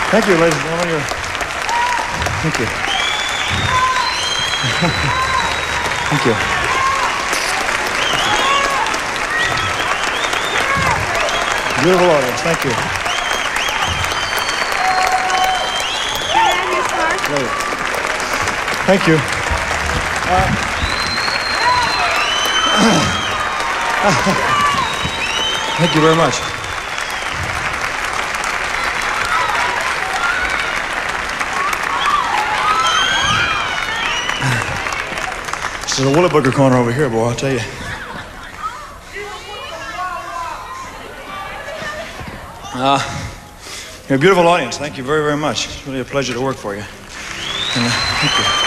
Thank you, ladies and gentlemen. Thank you. Thank you. Beautiful audience. Thank you. Thank you. Thank you very much. This is a Willie Booker corner over here, boy, I'll tell you. You're a beautiful audience. Thank you very, very much. It's really a pleasure to work for you. And, thank you.